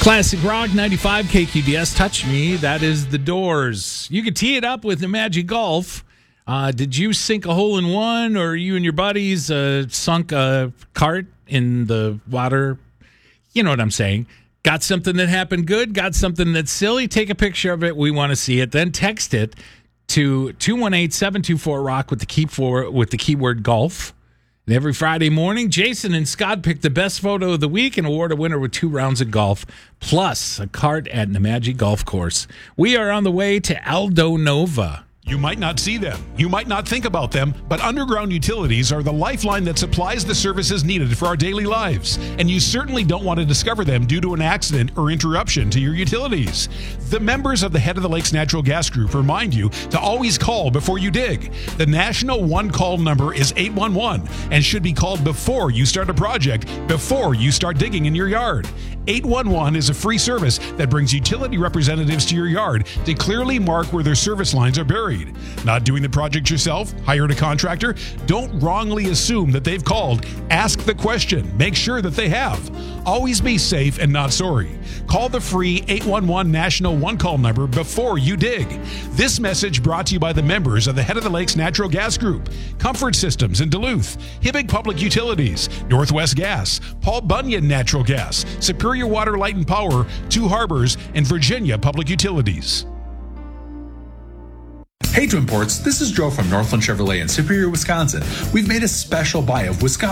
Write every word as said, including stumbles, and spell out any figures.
Classic Rock ninety-five K Q D S. Touch Me. That is the Doors. You can tee it up with the Magic Golf. Uh, did you sink a hole in one, or you and your buddies uh, sunk a cart in the water? You know what I'm saying. Got something that happened good, got something that's silly. Take a picture of it. We want to see it. Then text it to two one eight, seven two four, ROCK with the key for, with the keyword golf. And every Friday morning, Jason and Scott pick the best photo of the week and award a winner with two rounds of golf, plus a cart at Nemaji Golf Course. We are on the way to Aldo Nova. You might not see them, you might not think about them, but underground utilities are the lifeline that supplies the services needed for our daily lives. And you certainly don't want to discover them due to an accident or interruption to your utilities. The members of the Head of the Lakes Natural Gas Group remind you to always call before you dig. The national one-call number is eight one one and should be called before you start a project, before you start digging in your yard. eight one one is a free service that brings utility representatives to your yard to clearly mark where their service lines are buried. Not doing the project yourself? Hired a contractor? Don't wrongly assume that they've called. Ask the question. Make sure that they have. Always be safe and not sorry. Call the free eight one one National One Call number before you dig. This message brought to you by the members of the Head of the Lakes Natural Gas Group, Comfort Systems in Duluth, Hibbing Public Utilities, Northwest Gas, Paul Bunyan Natural Gas, Superior Water, Light and Power, Two Harbors, and Virginia Public Utilities. Hey Twin Ports, this is Joe from Northland Chevrolet in Superior, Wisconsin. We've made a special buy of Wisconsin